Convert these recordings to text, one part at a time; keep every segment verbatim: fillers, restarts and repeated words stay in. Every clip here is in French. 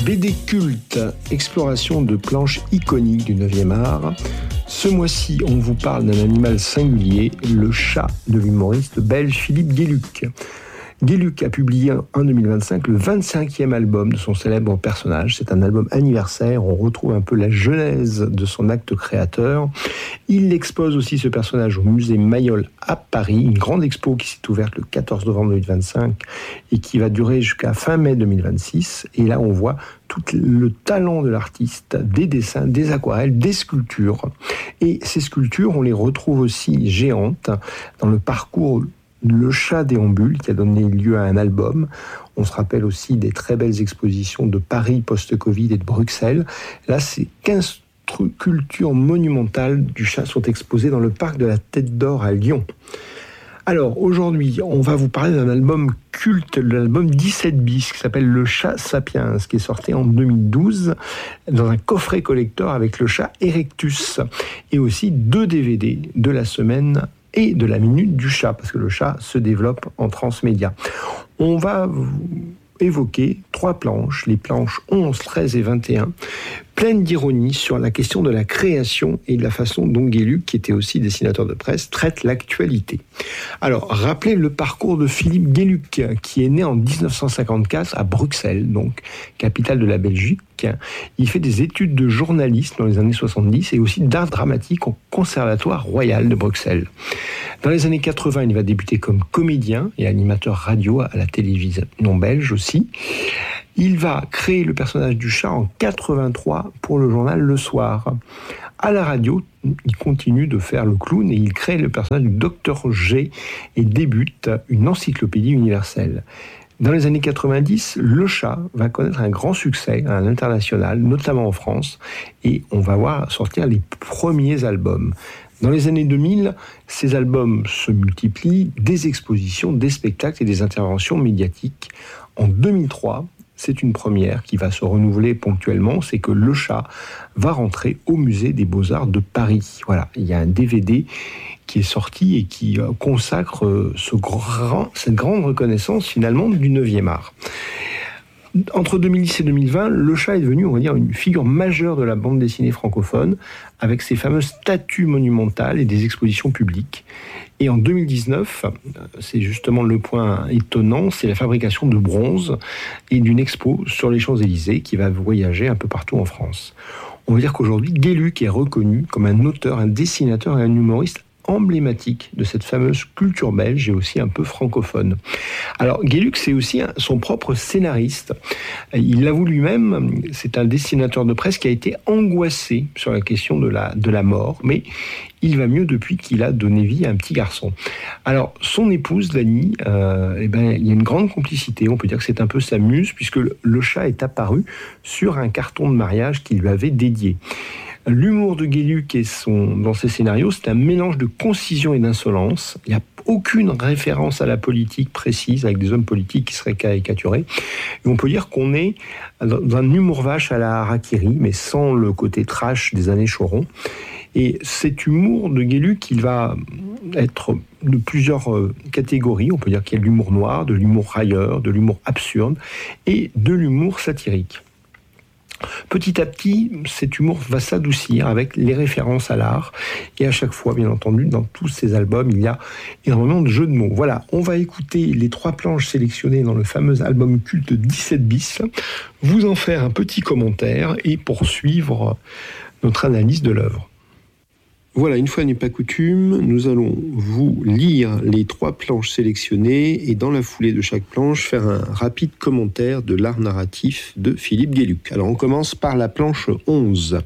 B D culte, exploration de planches iconiques du neuvième art. Ce mois-ci, on vous parle d'un animal singulier, le chat de l'humoriste belge Philippe Gueluc. Gueluc a publié en deux mille vingt-cinq le vingt-cinquième album de son célèbre personnage. C'est un album anniversaire, on retrouve un peu la genèse de son acte créateur. Il expose aussi ce personnage au musée Mayol à Paris, une grande expo qui s'est ouverte le quatorze novembre deux mille vingt-cinq et qui va durer jusqu'à fin mai deux mille vingt-six. Et là, on voit tout le talent de l'artiste, des dessins, des aquarelles, des sculptures. Et ces sculptures, on les retrouve aussi géantes dans le parcours Le Chat déambule, qui a donné lieu à un album. On se rappelle aussi des très belles expositions de Paris post-Covid et de Bruxelles. Là, c'est quinze sculptures monumentales du chat sont exposées dans le parc de la Tête d'Or à Lyon. Alors, aujourd'hui, on va vous parler d'un album culte, l'album dix-sept bis, qui s'appelle Le Chat Sapiens, qui est sorti en deux mille douze dans un coffret collector avec le chat Erectus, et aussi deux D V D de la semaine et de la minute du chat, parce que le chat se développe en transmédia. On va évoquer trois planches, les planches onze, treize et vingt et un, pleines d'ironie sur la question de la création et de la façon dont Gueluc, qui était aussi dessinateur de presse, traite l'actualité. Alors, rappelez le parcours de Philippe Gueluc, qui est né en dix-neuf cent cinquante-quatre à Bruxelles, donc capitale de la Belgique. Il fait des études de journalisme dans les années soixante-dix et aussi d'art dramatique au Conservatoire Royal de Bruxelles. Dans les années quatre-vingts, il va débuter comme comédien et animateur radio à la télévision belge aussi. Il va créer le personnage du chat en quatre-vingt-trois pour le journal Le Soir. À la radio, il continue de faire le clown et il crée le personnage du docteur G et débute une encyclopédie universelle. Dans les années quatre-vingt-dix, le chat va connaître un grand succès à l'international, notamment en France, et on va voir sortir les premiers albums. Dans les années deux mille, ces albums se multiplient, des expositions, des spectacles et des interventions médiatiques. En deux mille trois, c'est une première qui va se renouveler ponctuellement, c'est que le chat va rentrer au musée des Beaux-Arts de Paris. Voilà, il y a un D V D qui est sorti et qui consacre ce grand, cette grande reconnaissance finalement du neuvième art. Entre deux mille dix et deux mille vingt, le chat est devenu, on va dire, une figure majeure de la bande dessinée francophone, avec ses fameuses statues monumentales et des expositions publiques. Et en deux mille dix-neuf, c'est justement le point étonnant, c'est la fabrication de bronze et d'une expo sur les Champs-Élysées qui va voyager un peu partout en France. On va dire qu'aujourd'hui, Gueluc est reconnu comme un auteur, un dessinateur et un humoriste emblématique de cette fameuse culture belge et aussi un peu francophone. Alors, Gueluc, c'est aussi son propre scénariste. Il l'avoue lui-même, c'est un dessinateur de presse qui a été angoissé sur la question de la, de la mort, mais il va mieux depuis qu'il a donné vie à un petit garçon. Alors, son épouse, Dany, euh, eh ben, il y a une grande complicité. On peut dire que c'est un peu sa muse, puisque le, le chat est apparu sur un carton de mariage qu'il lui avait dédié. L'humour de Gueluc et son, dans ses scénarios, c'est un mélange de concision et d'insolence. Il n'y a aucune référence à la politique précise, avec des hommes politiques qui seraient caricaturés. Et on peut dire qu'on est dans un humour vache à la harakiri, mais sans le côté trash des années Choron. Et cet humour de Gueluc, il va être de plusieurs catégories. On peut dire qu'il y a de l'humour noir, de l'humour railleur, de l'humour absurde et de l'humour satirique. Petit à petit, cet humour va s'adoucir avec les références à l'art. Et à chaque fois, bien entendu, dans tous ces albums, il y a énormément de jeux de mots. Voilà, on va écouter les trois planches sélectionnées dans le fameux album culte dix-sept bis, vous en faire un petit commentaire et poursuivre notre analyse de l'œuvre. Voilà, une fois n'est pas coutume, nous allons vous lire les trois planches sélectionnées et dans la foulée de chaque planche, faire un rapide commentaire de l'art narratif de Philippe Gueluc. Alors on commence par la planche onze.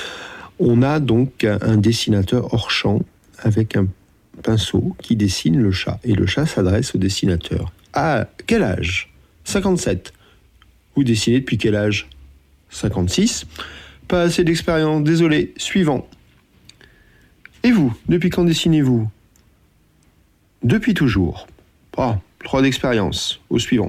On a donc un dessinateur hors champ avec un pinceau qui dessine le chat. Et le chat s'adresse au dessinateur. À quel âge ? cinquante-sept. Vous dessinez depuis quel âge ? cinquante-six. Pas assez d'expérience, désolé. Suivant. Et vous, depuis quand dessinez-vous ? Depuis toujours. Ah, trois d'expérience. Au suivant.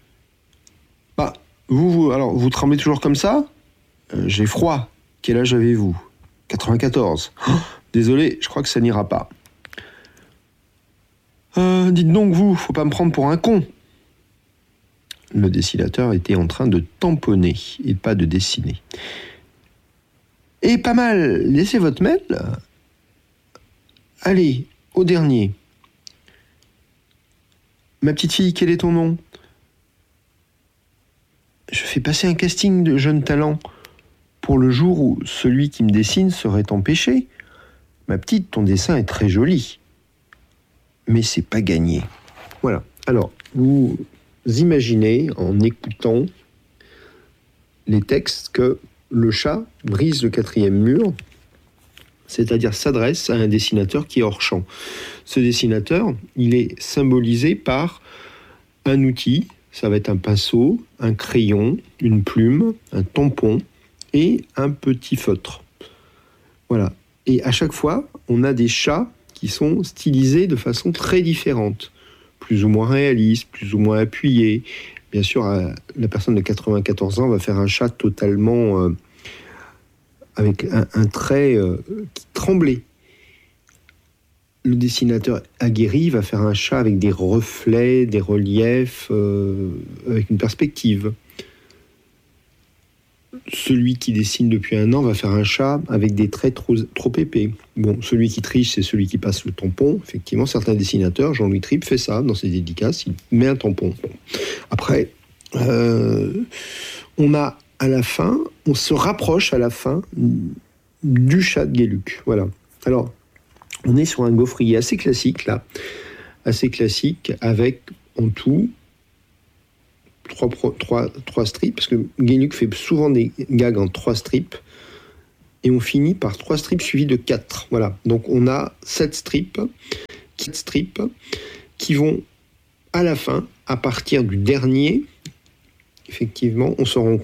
Bah, vous, vous, alors, vous tremblez toujours comme ça ? euh, J'ai froid. Quel âge avez-vous ? quatre-vingt-quatorze. Oh, désolé, je crois que ça n'ira pas. Euh, dites donc, vous, faut pas me prendre pour un con. le dessinateur était en train de tamponner et pas de dessiner. Et pas mal, laissez votre mail. Allez, au dernier. Ma petite fille, quel est ton nom ? Je fais passer un casting de jeunes talents pour le jour où celui qui me dessine serait empêché. Ma petite, ton dessin est très joli, mais c'est pas gagné. Voilà. Alors, vous imaginez, en écoutant les textes, que le chat brise le quatrième mur, c'est-à-dire s'adresse à un dessinateur qui est hors champ. Ce dessinateur, il est symbolisé par un outil, ça va être un pinceau, un crayon, une plume, un tampon et un petit feutre. Voilà. Et à chaque fois, on a des chats qui sont stylisés de façon très différente, plus ou moins réalistes, plus ou moins appuyés. Bien sûr, la personne de quatre-vingt-quatorze ans va faire un chat totalement euh, avec un, un trait euh, qui tremblait. Le dessinateur aguerri va faire un chat avec des reflets, des reliefs, euh, avec une perspective. Celui qui dessine depuis un an va faire un chat avec des traits trop, trop épais. Bon, celui qui triche, c'est celui qui passe le tampon. Effectivement, certains dessinateurs, Jean-Louis Trippe fait ça dans ses dédicaces, il met un tampon. Bon. Après, euh, on a à la fin, on se rapproche à la fin du chat de Gueluc. Voilà. Alors, on est sur un gaufrier assez classique, là, assez classique, avec en tout trois, trois, trois strips, parce que Gueluc fait souvent des gags en trois strips, et on finit par trois strips suivis de quatre. Voilà. Donc on a sept strips, quatre strips qui vont à la fin, à partir du dernier, effectivement, on se rend